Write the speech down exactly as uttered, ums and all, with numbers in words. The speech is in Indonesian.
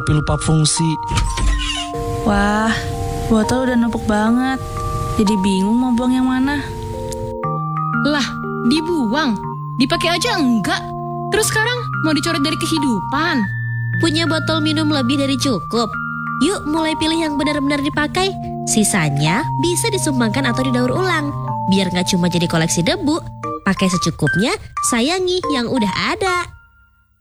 tapi lupa fungsi. Wah, botol udah numpuk banget. Jadi bingung mau buang yang mana. Lah, dibuang? Dipakai aja enggak? Terus sekarang mau dicoret dari kehidupan? Punya botol minum lebih dari cukup? Yuk mulai pilih yang benar-benar dipakai. Sisanya bisa disumbangkan atau didaur ulang. Biar gak cuma jadi koleksi debu. Pakai secukupnya, sayangi yang udah ada.